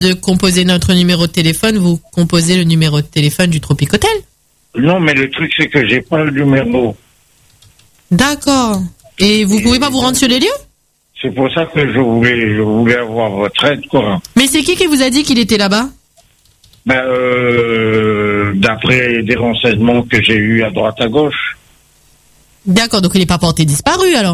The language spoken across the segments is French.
de composer notre numéro de téléphone, vous composez le numéro de téléphone du Tropic Hotel. Non, mais le truc, c'est que j'ai pas le numéro. D'accord. Et vous pouvez pas vous rendre sur les lieux? C'est pour ça que je voulais avoir votre aide, quoi. Mais c'est qui vous a dit qu'il était là-bas? D'après des renseignements que j'ai eus à droite à gauche. D'accord, donc il n'est pas porté disparu, alors?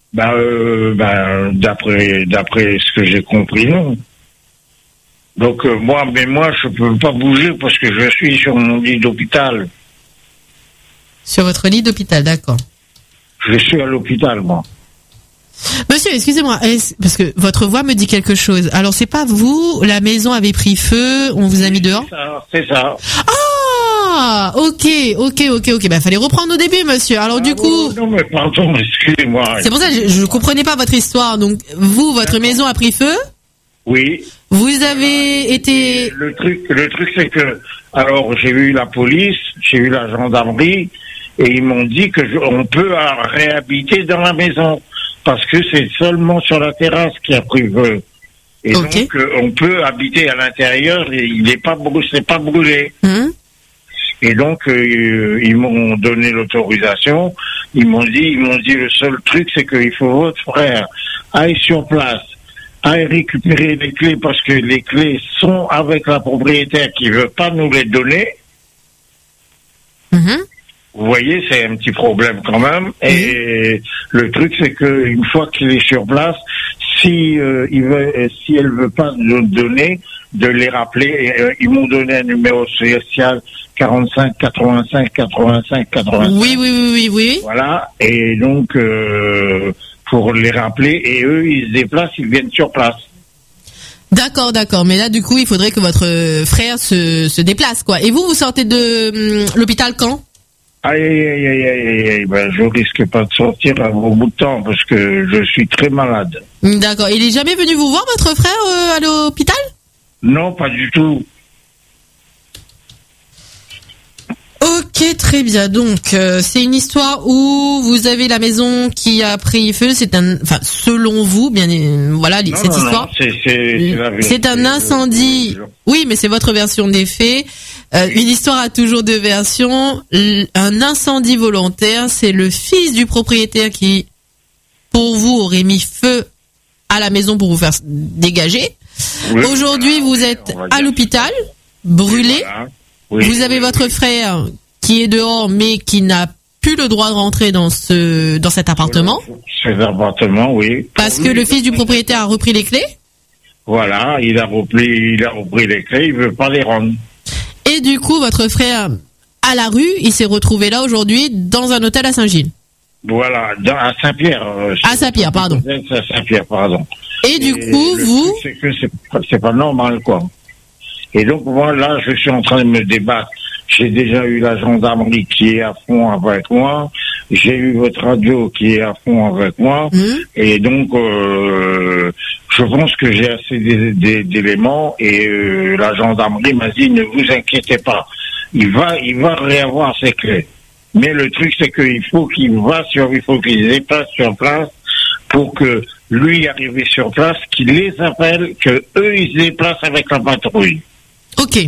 D'après ce que j'ai compris, non. Donc, moi, je peux pas bouger parce que je suis sur mon lit d'hôpital. Sur votre lit d'hôpital, d'accord. Je suis à l'hôpital, moi. Monsieur, excusez-moi, parce que votre voix me dit quelque chose. Alors, c'est pas vous, la maison avait pris feu, on vous a mis dehors? C'est ça. Ah, ok. Fallait reprendre au début, monsieur. Alors, du coup... Non, mais pardon, excusez-moi. C'est pour ça que je comprenais pas votre histoire. Donc, vous, votre maison a pris feu? Oui. Vous avez été... Le truc, c'est que, alors, j'ai eu la police, j'ai eu la gendarmerie, et ils m'ont dit que on peut réhabiter dans la maison. Parce que c'est seulement sur la terrasse qui a pris feu. Et donc, on peut habiter à l'intérieur et c'est pas brûlé. Et donc, ils m'ont donné l'autorisation. Ils m'ont dit, le seul truc, c'est qu'il faut votre frère aille sur place, aille récupérer les clés parce que les clés sont avec la propriétaire qui veut pas nous les donner. Vous voyez, c'est un petit problème quand même. Et le truc, c'est que une fois qu'il est sur place, si elle veut pas nous donner, de les rappeler. Ils m'ont donné un numéro spécial 45 85 85 85. Oui. Voilà. Et donc pour les rappeler, et eux, ils se déplacent, ils viennent sur place. D'accord. Mais là, du coup, il faudrait que votre frère se déplace, quoi. Et vous sortez de l'hôpital quand? Aïe, je risque pas de sortir au bout de temps parce que je suis très malade. D'accord. Il est jamais venu vous voir, votre frère, à l'hôpital? Non, pas du tout. Ok, très bien. Donc, c'est une histoire où vous avez la maison qui a pris feu. Selon vous, bien, voilà, cette histoire. C'est un incendie. Oui, mais c'est votre version des faits. Une histoire a toujours deux versions. Un incendie volontaire, c'est le fils du propriétaire qui, pour vous, aurait mis feu à la maison pour vous faire dégager. Oui, aujourd'hui, vous êtes à l'hôpital, brûlé. Voilà. Oui, vous avez votre frère qui est dehors, mais qui n'a plus le droit de rentrer dans cet appartement. Cet appartement, oui. Parce que le fils du propriétaire a repris les clés. Voilà, il a repris les clés, il veut pas les rendre. Et du coup, votre frère, à la rue, il s'est retrouvé là aujourd'hui dans un hôtel à Saint-Gilles. Voilà, à Saint-Pierre. À Saint-Pierre, pardon. À Saint-Pierre, pardon. Et du coup, vous... C'est que c'est pas normal, quoi. Et donc, moi, là, je suis en train de me débattre. J'ai déjà eu la gendarmerie qui est à fond avec moi. J'ai eu votre radio qui est à fond avec moi. Et donc, je pense que j'ai assez d'éléments. Et la gendarmerie m'a dit, ne vous inquiétez pas. Il va réavoir ses clés. Mais le truc, c'est qu'il faut qu'il se déplace sur place pour que lui arrive sur place, qu'il les appelle, que eux ils se déplacent avec la patrouille. Ok.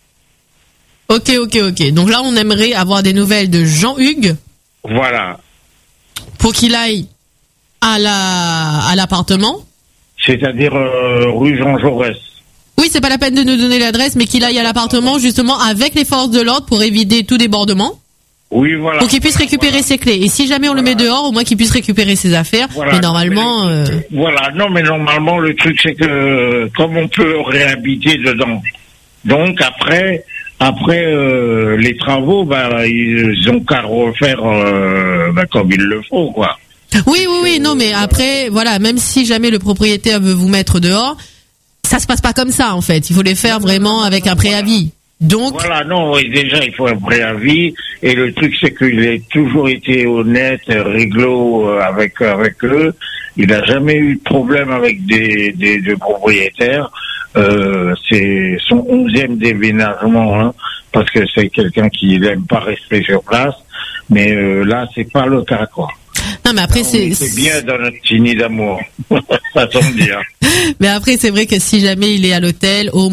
Donc là, on aimerait avoir des nouvelles de Jean-Hugues. Voilà. Pour qu'il aille à l'appartement. C'est-à-dire rue Jean Jaurès. Oui, c'est pas la peine de nous donner l'adresse, mais qu'il aille à l'appartement justement avec les forces de l'ordre pour éviter tout débordement. Oui, voilà. Pour qu'il puisse récupérer ses clés. Et si jamais on le met dehors, au moins qu'il puisse récupérer ses affaires. Voilà. Mais normalement... Voilà, non, mais normalement, le truc, c'est que comme on peut réhabiter dedans. Donc, après les travaux, ils ont qu'à refaire comme il le faut, quoi. Oui, non, mais après, voilà, même si jamais le propriétaire veut vous mettre dehors, ça se passe pas comme ça, en fait. Il faut les faire vraiment avec un préavis. Donc... Voilà, non, oui, déjà, il faut un préavis. Et le truc, c'est qu'il a toujours été honnête, réglo avec eux. Il n'a jamais eu de problème avec des propriétaires. C'est son 11e déménagement, hein, parce que c'est quelqu'un qui n'aime pas rester sur place. Mais là, c'est pas le cas, quoi. Non, mais après, c'est bien dans notre nid d'amour. Façon de dire. Mais après, c'est vrai que si jamais il est à l'hôtel, au